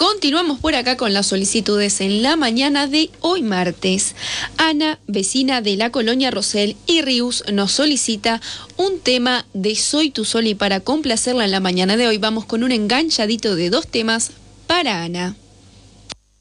Continuamos por acá con las solicitudes en la mañana de hoy martes. Ana, vecina de la colonia Rosell y Rius, nos solicita un tema de Soy tu Sol, y para complacerla en la mañana de hoy vamos con un enganchadito de 2 temas para Ana.